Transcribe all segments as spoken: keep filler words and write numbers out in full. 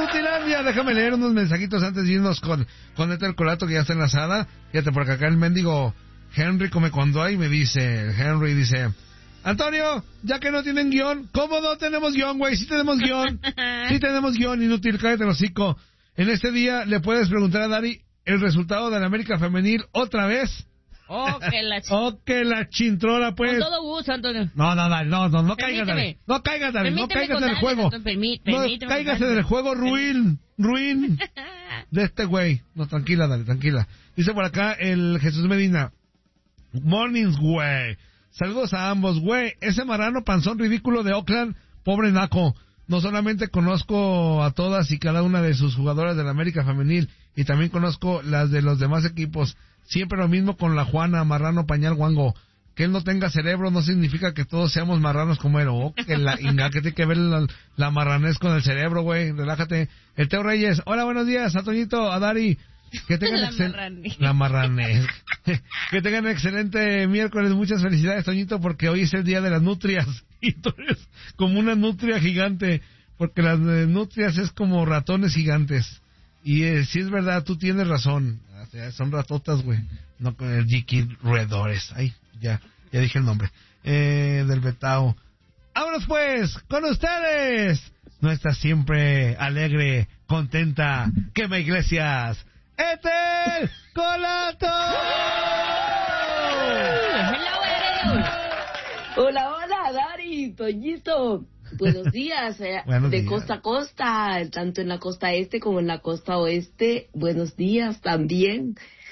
Frutilandia, déjame leer unos mensajitos antes de irnos con, con Neta el Colato, que ya está enlazada. Fíjate, porque acá el mendigo Henry come cuando hay, me dice, Henry dice, Antonio, ya que no tienen guión, ¿cómo no tenemos guión, güey? Sí tenemos guión, sí tenemos guión, inútil, cállate el hocico. En este día le puedes preguntar a Dari el resultado de la América Femenil otra vez. Oh, que la ch... oh, que la chintrola, pues. Con todo gusto, Antonio. No, no, no, no, no, no caigas, Dari. No caigas, Dari, no caigas en el juego. Antonio, permí, no caigas en el juego ruin, ruin de este güey. No, tranquila, Dari, tranquila. Dice por acá el Jesús Medina. Mornings, güey. Saludos a ambos, güey. Ese marrano panzón ridículo de Oakland, pobre naco. No solamente conozco a todas y cada una de sus jugadoras de la América Femenil, y también conozco las de los demás equipos. Siempre lo mismo con la Juana, marrano pañal guango. Que él no tenga cerebro no significa que todos seamos marranos como él. Oh, que la inga, que tiene que ver la, la marranés con el cerebro, güey. Relájate. El Teo Reyes. Hola, buenos días, a Toñito, a Dari. Que tengan la excel... marranés. La marranés. Que tengan un excelente miércoles. Muchas felicidades, Toñito, porque hoy es el día de las nutrias. Y tú eres como una nutria gigante. Porque las eh, nutrias es como ratones gigantes. Y eh, si es verdad, tú tienes razón. O sea, son ratotas, güey. No con el Jiki Roedores. Ay, ya, ya dije el nombre. Eh, del Betao. ¡Vámonos pues! ¡Con ustedes! Nuestra siempre alegre, contenta, quema iglesias, Ethel Colato. Hola, hola, Dari, Toñito. Buenos días, eh, Buenos de días. costa a costa, tanto en la costa este como en la costa oeste. Buenos días también.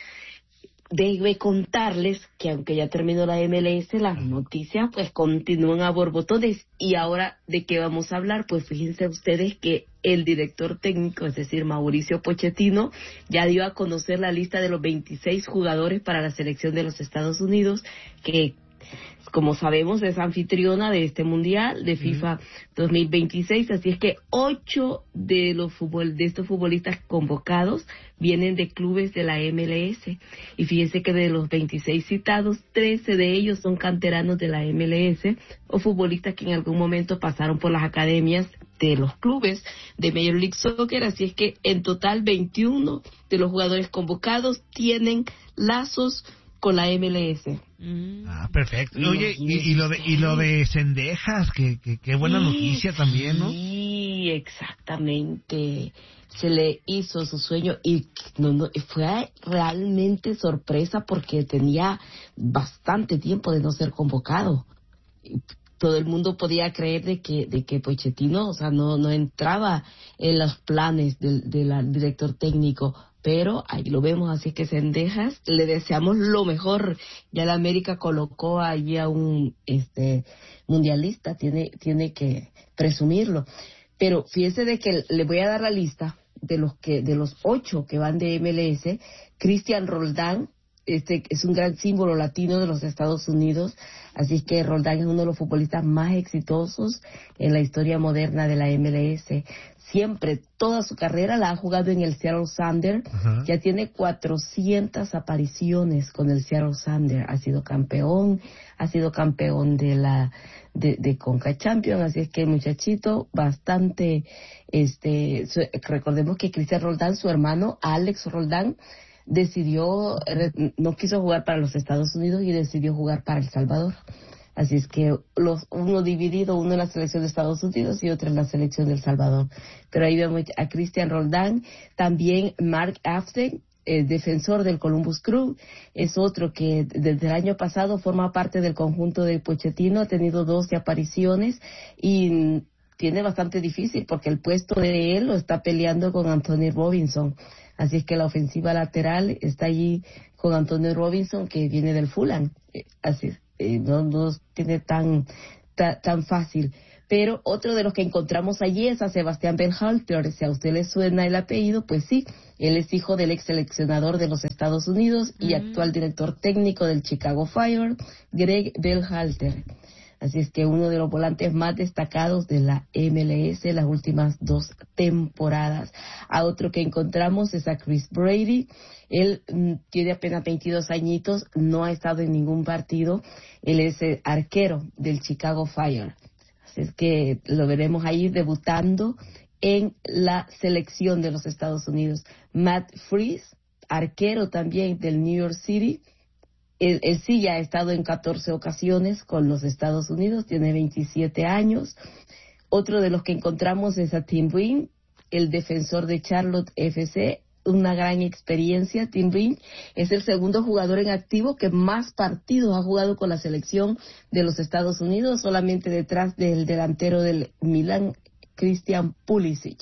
Debe contarles que aunque ya terminó la M L S, las noticias pues continúan a borbotones. Y ahora, ¿de qué vamos a hablar? Pues fíjense ustedes que el director técnico, es decir, Mauricio Pochettino, ya dio a conocer la lista de los veintiséis jugadores para la selección de los Estados Unidos, que, como sabemos, es anfitriona de este mundial de FIFA dos mil veintiséis, así es que ocho de los fútbol, de estos futbolistas convocados vienen de clubes de la M L S, y fíjense que de los veintiséis citados, trece de ellos son canteranos de la M L S o futbolistas que en algún momento pasaron por las academias de los clubes de Major League Soccer, así es que en total veintiuno de los jugadores convocados tienen lazos con la M L S. Ah, perfecto. Oye, y, y lo de y lo de Cendejas, que, que, que buena sí, noticia también, ¿no? Sí, exactamente. Se le hizo su sueño y no, no, fue realmente sorpresa porque tenía bastante tiempo de no ser convocado. Todo el mundo podía creer de que de que Pochettino, o sea, no no entraba en los planes del, del director técnico, pero ahí lo vemos, así que Cendejas, le deseamos lo mejor. Ya la América colocó allí a un este mundialista, tiene tiene que presumirlo. Pero fíjese de que le voy a dar la lista de los que de los ocho que van de M L S. Cristian Roldán, este es un gran símbolo latino de los Estados Unidos, así que Roldán es uno de los futbolistas más exitosos en la historia moderna de la M L S. Siempre, toda su carrera la ha jugado en el Seattle Sounders. Uh-huh. Ya tiene cuatrocientas apariciones con el Seattle Sounders. Ha sido campeón, ha sido campeón de la de, de Conca Champions, así es que el muchachito bastante, este, su, recordemos que Cristian Roldán, su hermano Alex Roldán, decidió, no quiso jugar para los Estados Unidos y decidió jugar para El Salvador. Así es que los uno dividido, uno en la selección de Estados Unidos y otro en la selección de El Salvador. Pero ahí vemos a Cristian Roldán, también Mark Afton, el defensor del Columbus Crew, es otro que desde el año pasado forma parte del conjunto de Pochettino, ha tenido doce apariciones y tiene bastante difícil porque el puesto de él lo está peleando con Anthony Robinson. Así es que la ofensiva lateral está allí con Antonio Robinson, que viene del Fulham. Así es, eh, no, no tiene tan, ta, tan fácil. Pero otro de los que encontramos allí es a Sebastián Berhalter. Si a usted le suena el apellido, pues sí, él es hijo del ex seleccionador de los Estados Unidos y mm. actual director técnico del Chicago Fire, Greg Berhalter. Así es que uno de los volantes más destacados de la M L S las últimas dos temporadas. A otro que encontramos es a Chris Brady. Él mm, tiene apenas veintidós añitos, no ha estado en ningún partido. Él es el arquero del Chicago Fire. Así es que lo veremos ahí debutando en la selección de los Estados Unidos. Matt Freese, arquero también del New York City. Él, él sí ya ha estado en catorce ocasiones con los Estados Unidos, tiene veintisiete años. Otro de los que encontramos es a Tim Breen, el defensor de Charlotte F C, una gran experiencia. Tim Breen es el segundo jugador en activo que más partidos ha jugado con la selección de los Estados Unidos, solamente detrás del delantero del Milan, Christian Pulisic.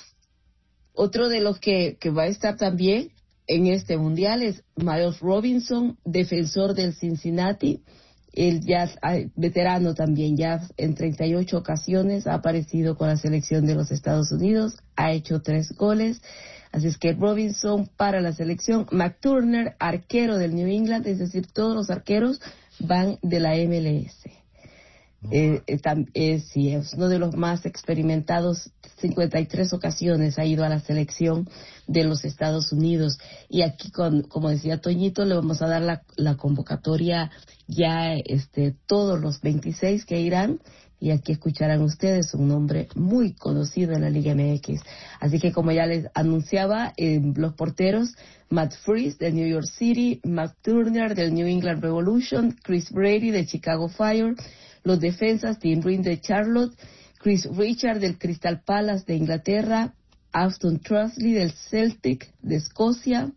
Otro de los que, que va a estar también en este mundial es Miles Robinson, defensor del Cincinnati. Él ya es veterano también, ya en treinta y ocho ocasiones ha aparecido con la selección de los Estados Unidos, ha hecho tres goles. Así es que Robinson para la selección. McTurner, arquero del New England, es decir, todos los arqueros van de la M L S. Eh, eh, tam, eh, sí, es uno de los más experimentados, cincuenta y tres ocasiones ha ido a la selección de los Estados Unidos. Y aquí, con, como decía Toñito, le vamos a dar la, la convocatoria ya, este, todos los veintiséis que irán. Y aquí escucharán ustedes un nombre muy conocido en la Liga M X. Así que, como ya les anunciaba, eh, los porteros, Matt Freese del New York City, Matt Turner del New England Revolution, Chris Brady de Chicago Fire. Los defensas, Tim Breen de Charlotte, Chris Richard del Crystal Palace de Inglaterra, Austin Trusley del Celtic de Escocia,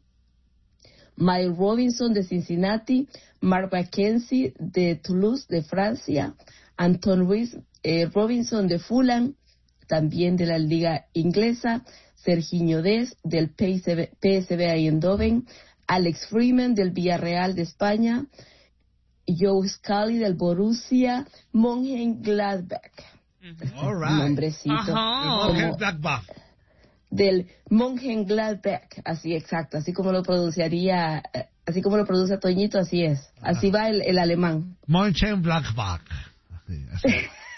Miles Robinson de Cincinnati, Mark McKenzie de Toulouse de Francia, Anton Ruiz eh, Robinson de Fulham, también de la Liga Inglesa, Serginho Dest del P S V, P S V Eindhoven, Alex Freeman del Villarreal de España, Joe Scully del Borussia Mönchengladbach. All right. Nombrecito. Mönchengladbach. Del Mönchengladbach, así exacto, así como lo pronunciaría, así como lo pronuncia Toñito, así es. Así va el, el alemán. Mönchengladbach. Así, así.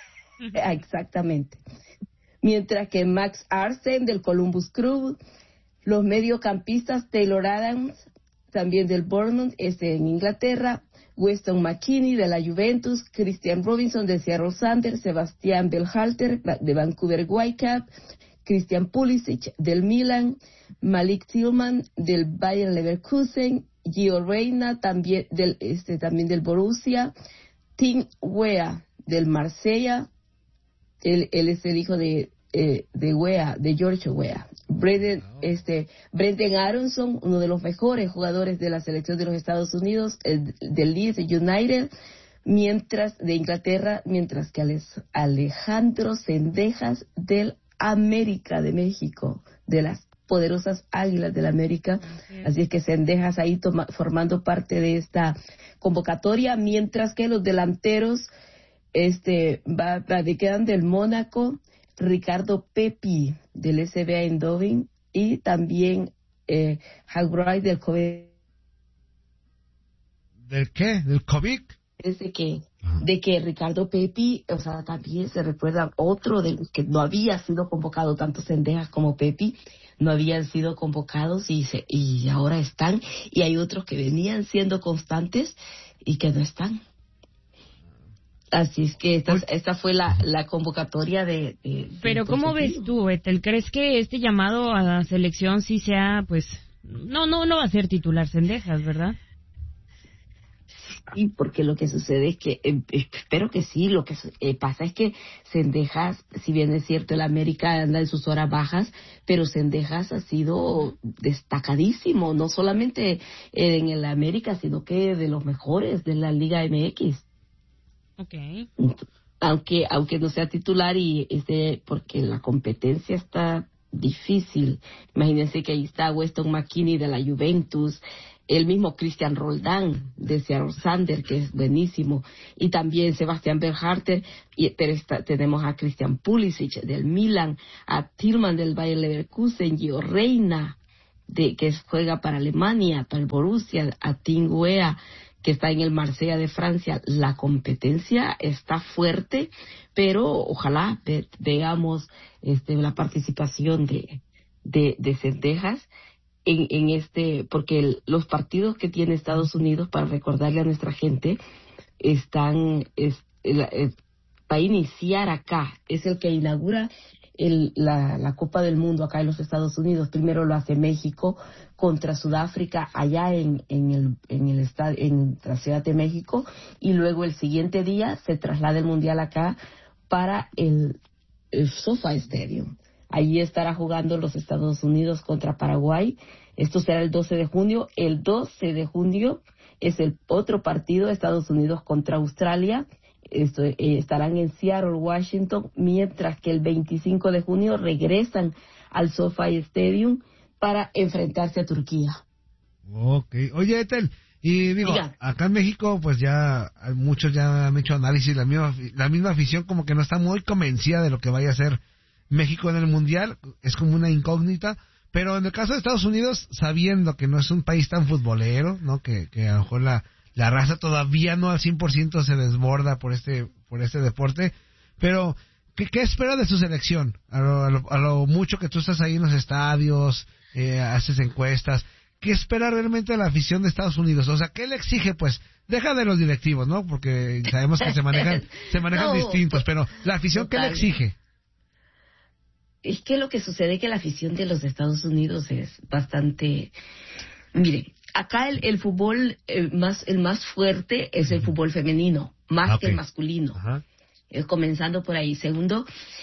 Exactamente. Mientras que Max Arsen del Columbus Crew, los mediocampistas Taylor Adams, también del Bournemouth, este en Inglaterra, Weston McKennie de la Juventus, Christian Robinson de Seattle Sounders, Sebastián Berhalter de Vancouver Whitecaps, Christian Pulisic del Milan, Malik Tillman del Bayer Leverkusen, Gio Reyna también del este también del Borussia, Tim Weah del Marsella, él, él es el hijo de eh, de Weah, de George Weah. Brendan, este, Brendan Aronson, uno de los mejores jugadores de la selección de los Estados Unidos, el, del Leeds United, mientras de Inglaterra, mientras que Alejandro Cendejas del América de México, de las poderosas Águilas del América. Okay. Así es que Cendejas ahí toma, formando parte de esta convocatoria, mientras que los delanteros este va, va de quedan del Mónaco, Ricardo Pepi del S V Eindhoven y también eh, Hagbright del Kobe. ¿Del qué? ¿Del Kovic? Es de que, de que Ricardo Pepi, o sea, también se recuerda otro de los que no había sido convocado, tanto Cendejas como Pepi no habían sido convocados y se, y ahora están, y hay otros que venían siendo constantes y que no están. Así es que esta, esta fue la, la convocatoria de... de Pero de ¿cómo ves tú, Ethel? ¿Crees que este llamado a la selección sí sea, pues... No, no, no va a ser titular Cendejas, ¿verdad? Sí, porque lo que sucede es que, eh, espero que sí, lo que eh, pasa es que Cendejas, si bien es cierto, el América anda en sus horas bajas, pero Cendejas ha sido destacadísimo, no solamente en el América, sino que de los mejores de la Liga M X. Okay. Aunque aunque no sea titular y este porque la competencia está difícil. Imagínense que ahí está Weston McKennie de la Juventus, el mismo Christian Roldán de Seattle Sounders, que es buenísimo, y también Sebastián Berhalter, y pero está, tenemos a Christian Pulisic del Milan, a Tillman del Bayer Leverkusen, Gio Reyna de que juega para Alemania, para el Borussia, a Tim Weah que está en el Marsella de Francia. La competencia está fuerte, pero ojalá ve, veamos este, la participación de, de, de Cendejas en, en este, porque el, los partidos que tiene Estados Unidos, para recordarle a nuestra gente, están, es, el, el, va a iniciar acá, es el que inaugura el, la, la Copa del Mundo acá en los Estados Unidos. Primero lo hace México contra Sudáfrica allá en, en, el, en, el estadio, en la Ciudad de México, y luego el siguiente día se traslada el Mundial acá para el, el SoFi Stadium. Allí estará jugando los Estados Unidos contra Paraguay. Esto será el doce de junio. El doce de junio es el otro partido, Estados Unidos contra Australia. Esto, eh, estarán en Seattle, Washington, mientras que el veinticinco de junio regresan al SoFi Stadium para enfrentarse a Turquía. Ok. Oye, Ethel, y digo, Diga. acá en México, pues ya hay muchos ya han hecho análisis, la misma, la misma afición como que no está muy convencida de lo que vaya a hacer México en el Mundial, es como una incógnita. Pero en el caso de Estados Unidos, sabiendo que no es un país tan futbolero, ¿no? Que, que a lo mejor la, la raza todavía no al cien por ciento se desborda por este por este deporte. Pero, ¿qué, qué espera de su selección? A lo, a, lo, a lo mucho que tú estás ahí en los estadios, eh, haces encuestas. ¿Qué espera realmente de la afición de Estados Unidos? O sea, ¿qué le exige? Pues, deja de los directivos, ¿no? Porque sabemos que se manejan se manejan No, distintos. Pero, ¿la afición qué le exige? Es que lo que sucede es que la afición de los Estados Unidos es bastante... Mire, acá el, el fútbol eh, más el más fuerte es el fútbol femenino, más Okay. que el masculino. Ajá. Eh, comenzando por ahí. Segundo,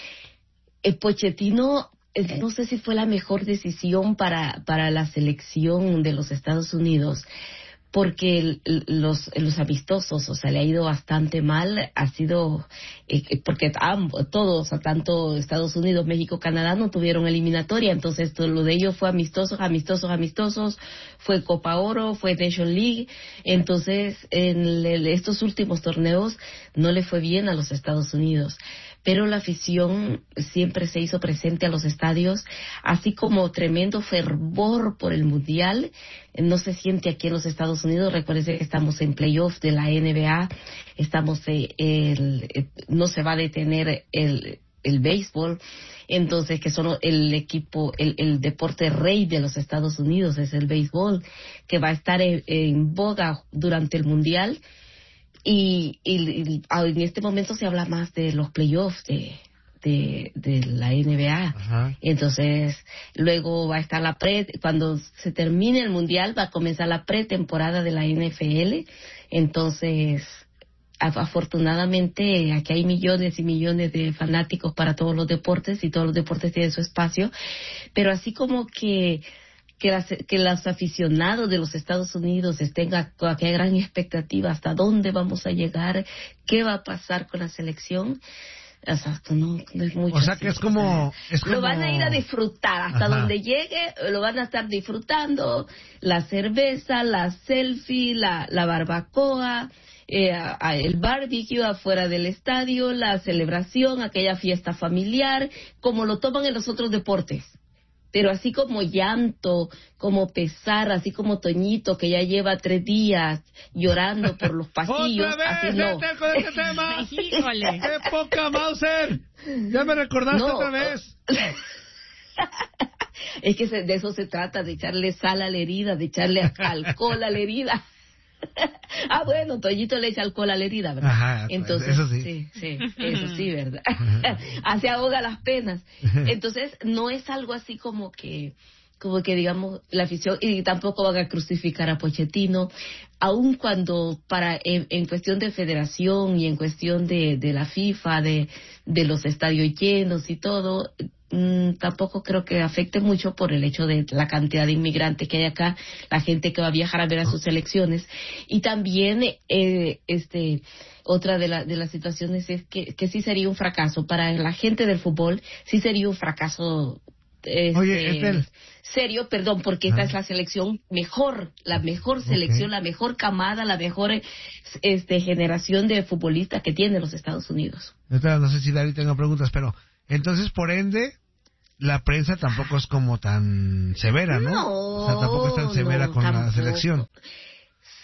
el Pochettino, eh, no sé si fue la mejor decisión para, para la selección de los Estados Unidos, porque el, los, los amistosos, o sea, le ha ido bastante mal, ha sido, eh, porque ambos, todos, tanto Estados Unidos, México, Canadá, no tuvieron eliminatoria, entonces todo lo de ellos fue amistosos, amistosos, amistosos, fue Copa Oro, fue Nation League, entonces en el, estos últimos torneos no le fue bien a los Estados Unidos. Pero la afición siempre se hizo presente a los estadios, así como tremendo fervor por el Mundial. No se siente aquí en los Estados Unidos. Recuerden que estamos en playoff de la N B A, estamos eh, el, el, no se va a detener el, el béisbol, entonces que son el equipo, el, el deporte rey de los Estados Unidos es el béisbol, que va a estar en, en boga durante el Mundial. Y, y, y en este momento se habla más de los playoffs de, de, de la N B A. Ajá. Entonces, luego va a estar la pre, cuando se termine el Mundial va a comenzar la pretemporada de la N F L. Entonces, afortunadamente aquí hay millones y millones de fanáticos para todos los deportes y todos los deportes tienen su espacio. Pero así como que que, las, que los aficionados de los Estados Unidos estén a, a que hay gran expectativa hasta dónde vamos a llegar, qué va a pasar con la selección. O sea, no, no es mucho O sea así, que es como, es como... Lo van a ir a disfrutar hasta Ajá. donde llegue, lo van a estar disfrutando, la cerveza, la selfie, la, la barbacoa, eh, a, a el barbecue afuera del estadio, la celebración, aquella fiesta familiar, como lo toman en los otros deportes. Pero así como llanto, como pesar, así como Toñito, que ya lleva tres días llorando por los pasillos. ¡Otra vez! Así no. ¡Vete con este tema! Híjole. ¡Qué poca Mauser! Ya me recordaste No. otra vez. Es que se, de eso se trata, de echarle sal a la herida, de echarle alcohol a la herida. Ah, bueno, Toñito le echa alcohol a la herida, ¿verdad? Ajá, Entonces, eso sí. sí, sí, eso sí, ¿verdad? Así ahoga las penas. Entonces, no es algo así como que, como que digamos, la afición, y tampoco van a crucificar a Pochettino, aun cuando para, en, en cuestión de federación y en cuestión de, de la FIFA, de, de los estadios llenos y todo, Mm, tampoco creo que afecte mucho por el hecho de la cantidad de inmigrantes que hay acá, la gente que va a viajar a ver a sus elecciones. Y también, eh, este, otra de, la, de las situaciones es que, que sí sería un fracaso. Para la gente del fútbol, sí sería un fracaso. Este, Oye, Ethel. serio, perdón, porque esta ah. es la selección mejor, la mejor selección, okay. la mejor camada, la mejor este, generación de futbolistas que tiene los Estados Unidos. No sé si David tenga preguntas, pero entonces, por ende, la prensa tampoco es como tan severa, ¿no? No, o sea, tampoco es tan severa no, con tampoco. la selección.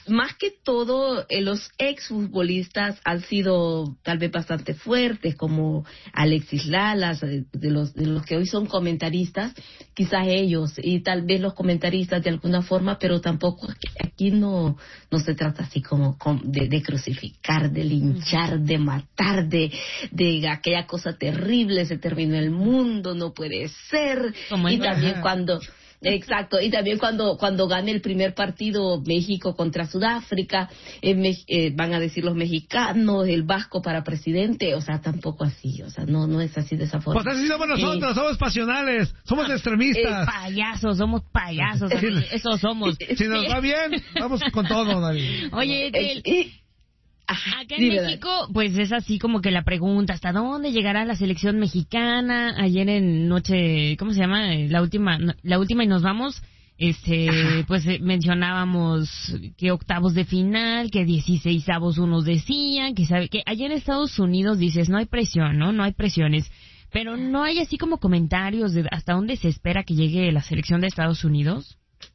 más que todo, eh, los exfutbolistas han sido tal vez bastante fuertes, como Alexis Lalas, de, de los de los que hoy son comentaristas, quizás ellos, y tal vez los comentaristas de alguna forma, pero tampoco aquí no no se trata así como de, de crucificar, de linchar, de matar, de, de aquella cosa terrible, se terminó el mundo, no puede ser, y también cuando... Exacto, y también cuando cuando gane el primer partido México contra Sudáfrica, eh, me, eh, van a decir los mexicanos, el vasco para presidente, o sea, tampoco así, o sea, no no es así de esa forma. Pues así somos nosotros, eh, somos pasionales, somos extremistas. Eh, payasos, somos payasos, eso somos. Si nos va bien, vamos con todo, David. Oye, el... eh, Acá en México, pues es así como que la pregunta, ¿hasta dónde llegará la selección mexicana? Ayer en noche, ¿cómo se llama? La última, la última y nos vamos, este, Ajá. pues eh, mencionábamos que octavos de final, que dieciseisavos unos decían, que sabe, que allá en Estados Unidos dices, no hay presión, ¿no? No hay presiones, pero no hay así como comentarios de hasta dónde se espera que llegue la selección de Estados Unidos.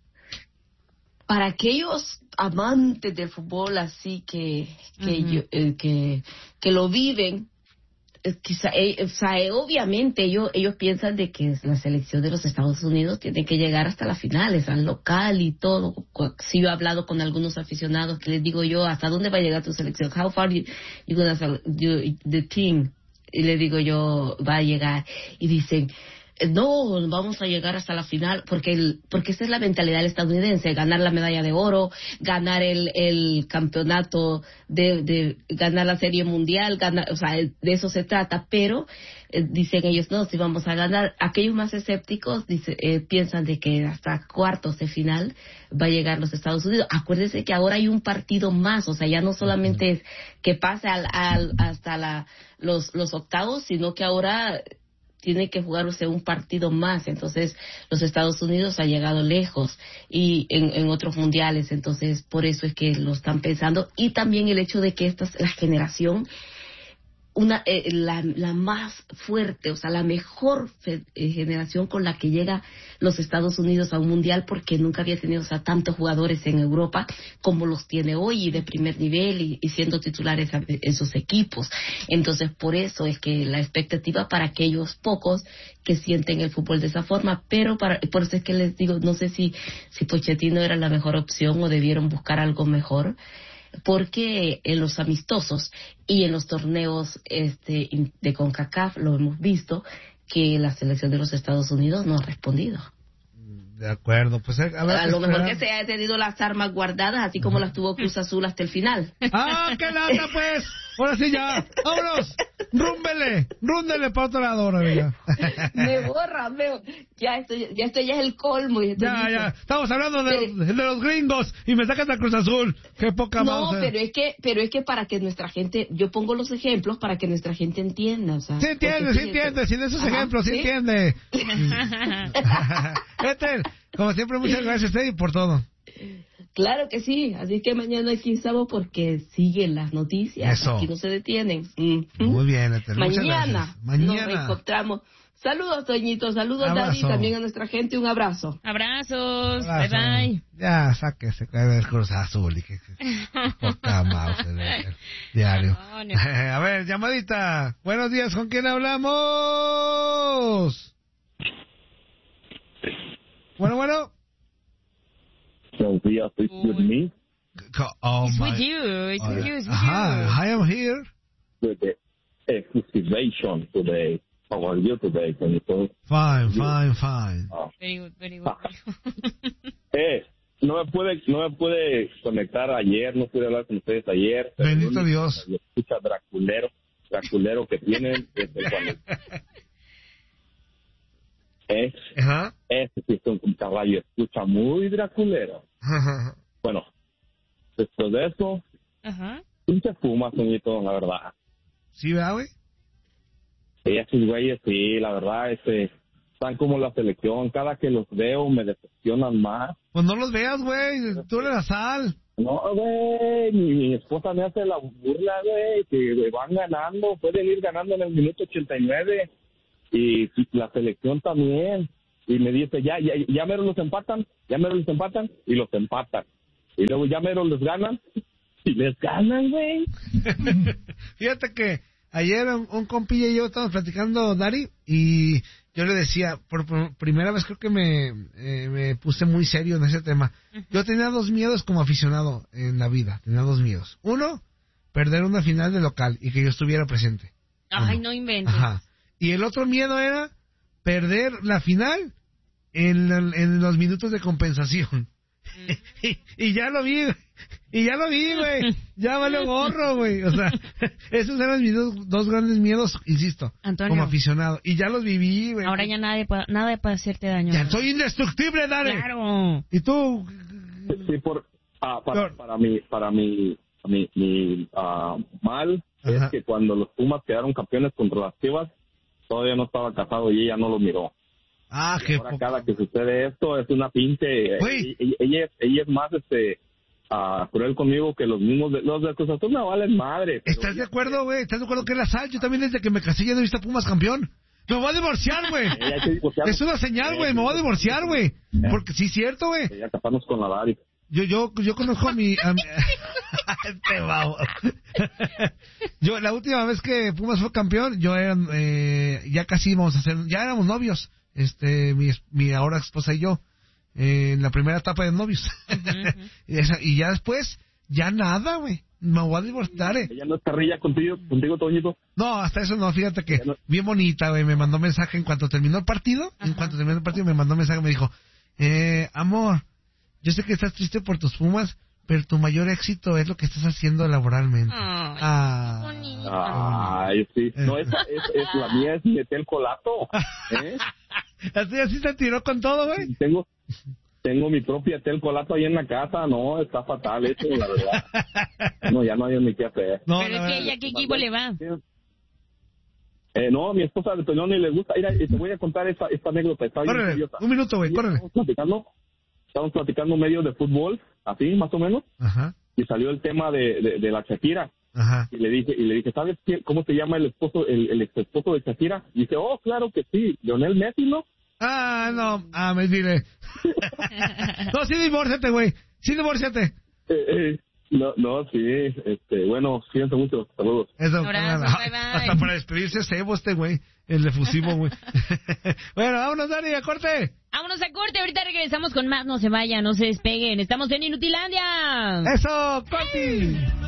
Para aquellos amantes del fútbol así que que uh-huh. yo, eh, que que lo viven, eh, quizá eh, o sea, eh, obviamente ellos ellos piensan de que la selección de los Estados Unidos tiene que llegar hasta las finales, al local y todo. Si yo he hablado con algunos aficionados que les digo yo, ¿hasta dónde va a llegar tu selección? How far you, you gonna you, the team? Y les digo yo, va a llegar, y dicen, no, vamos a llegar hasta la final, porque el, porque esa es la mentalidad del estadounidense, ganar la medalla de oro, ganar el, el campeonato, de, de ganar la serie mundial, ganar, o sea, de eso se trata, pero eh, dicen ellos, no, si vamos a ganar, aquellos más escépticos dice, eh, piensan de que hasta cuartos de final va a llegar los Estados Unidos. Acuérdense que ahora hay un partido más, o sea, ya no solamente es que pase al, al, hasta la, los, los octavos, sino que ahora tiene que jugarse un partido más. Entonces los Estados Unidos ha llegado lejos y en, en otros mundiales, entonces por eso es que lo están pensando, y también el hecho de que esta es la generación una eh, la, la más fuerte, o sea, la mejor fe, eh, generación con la que llega los Estados Unidos a un mundial, porque nunca había tenido, o sea, tantos jugadores en Europa como los tiene hoy, y de primer nivel, y, y siendo titulares en sus equipos. Entonces, por eso es que la expectativa para aquellos pocos que sienten el fútbol de esa forma, pero para, por eso es que les digo, no sé si, si Pochettino era la mejor opción o debieron buscar algo mejor, porque en los amistosos y en los torneos este de CONCACAF lo hemos visto que la selección de los Estados Unidos no ha respondido. De acuerdo, pues a, ver, a lo mejor que se haya tenido las armas guardadas, así como las tuvo Cruz Azul hasta el final. ¡Ah, qué lata, pues! Ahora sí ya, vámonos, rúmbele, rúndele para otro lado ahora, amiga. Me borra, me... ya esto ya, esto ya es el colmo. Y ya, listo. Ya, estamos hablando de, pero... los, de los gringos y me sacas a Cruz Azul, qué poca más. No, pero es que, pero es que para que nuestra gente, yo pongo los ejemplos para que nuestra gente entienda, o sea. Sí entiende, sí entiende, sin esos Ajá, ejemplos, sí, ¿sí? entiende. Este, como siempre, muchas gracias, Eddie, por todo. Claro que sí, así que mañana aquí estamos porque siguen las noticias, Eso. Aquí no se detienen. Mm-hmm. Muy bien, Eter, mañana, mañana nos encontramos. Saludos, Toñito, saludos, Daddy, también a nuestra gente, un abrazo. Abrazos, Abrazo. bye bye. Ya, sáquese el Cruz Azul y que, que, que poca mouse el, el diario. No, no. A ver, llamadita, buenos días, ¿con quién hablamos? Bueno, bueno. Buenos días, it's with me. Oh, it's my. with you, it's oh, with you, it's with Ajá, you. I am here. With the exclusivation today. How are you today, Tonito? Fine, fine, fine. Ah. Very good, very good. eh, no me puede, no me puede conectar ayer, no pude hablar con ustedes ayer. Bendito Dios. Escucha Draculero, Draculero que tienen desde cuando... Es, Ajá. Este sí es un caballo, escucha muy draculero. Ajá. Bueno, después de eso, Ajá. pinche fuma, Toñito, la verdad. ¿Sí, verdad, güey? Sí, esos güeyes, sí, la verdad, este, están como la selección. Cada que los veo me decepcionan más. Pues no los veas, güey, tú eres la sal. No, güey, mi, mi esposa me hace la burla, güey, que van ganando, pueden ir ganando en el minuto ochenta y nueve. Y la selección también, y me dice, ya, ya, ya mero los empatan, ya mero los empatan, y los empatan. Y luego ya mero les ganan. Y les ganan, güey. Fíjate que ayer un, un compilla y yo estábamos platicando, Dari, y yo le decía, por, por primera vez creo que me, eh, me puse muy serio en ese tema. Yo tenía dos miedos como aficionado en la vida, tenía dos miedos. Uno, perder una final de local y que yo estuviera presente. Ay, Uno. no inventes. Ajá. Y el otro miedo era perder la final en, en los minutos de compensación. y, y ya lo vi, y ya lo vi, güey. Ya vale gorro, güey. O sea, esos eran mis dos, dos grandes miedos, insisto, Antonio, como aficionado. Y ya los viví, güey. Ahora ya nadie puede, nada puede hacerte daño. Ya soy indestructible, Dale. Claro. ¿Y tú? Sí, por, ah, para, para mi, para mi, mi, mi ah, mal, Ajá. es que cuando los Pumas quedaron campeones contra las Chivas, todavía no estaba casado y ella no lo miró. Ah, Y qué ahora po- cada que sucede esto es una pinche... Güey. Ella, ella, ella es más este ah, cruel conmigo que los mismos... De, los de Cruz Azul me valen madre. pero ¿Estás de ella- acuerdo, güey? ¿Estás de acuerdo que es la sal? Yo también desde que me casé ya no he visto a Pumas campeón. Me voy a divorciar, güey. ella hay que divorciarnos. Es una señal, güey. Me voy a divorciar, güey. Porque sí es cierto, güey. Ya taparnos con la Dari. Yo, yo, yo conozco a mi... A mi... Este babo. Yo, la última vez que Pumas fue campeón, yo era, eh, ya casi íbamos a ser, ya éramos novios, este, mi, mi ahora esposa y yo, eh, en la primera etapa de novios. Uh-huh. y, esa, y ya después, ya nada, güey. Me voy a divorciar, eh. Ella no es carrilla contigo, contigo, Toñito. No, hasta eso no, fíjate que Ya no- bien bonita, güey, me mandó mensaje en cuanto terminó el partido, en Ajá. cuanto terminó el partido me mandó mensaje, me dijo, eh, amor, yo sé que estás triste por tus Pumas, pero tu mayor éxito es lo que estás haciendo laboralmente. Ay, Ah. bonito. Ay, sí. No, esa es, es la mía, es meter colato. ¿Eh? Así, así se tiró con todo, güey. Tengo, tengo mi propia tel colato ahí en la casa. No, está fatal eso, la verdad. No, ya no hay ni qué hacer. No, Pero la es que verdad. ella, ¿qué equipo le va? Eh, no, mi esposa de Toñón ni le gusta. Mira, y te voy a contar esta, esta anécdota. Está bien Córrele, curiosa. un minuto, güey, córrele. Estamos platicando, estamos platicando medio de fútbol, así más o menos, Ajá, y salió el tema de, de, de la Shakira. ajá. Y le dije, y le dije, ¿sabes qué, cómo se llama el esposo, el, el ex esposo de Shakira? Y dice, oh, claro que sí, Lionel Messi, ¿no? Ah, no, ah, me diré. No, sí, divórciate, güey. Sí, divórciate. Eh, eh, no, no, sí, este, bueno, siento mucho, saludos. Eso, Abrazo, nada. bye, bye. Hasta para despedirse Sebo este, güey. El efusivo, güey. Bueno, vámonos, Dani, a corte. Vámonos a corte, ahorita regresamos con más. No se vayan, no se despeguen. Estamos en Inutilandia. Eso, corti.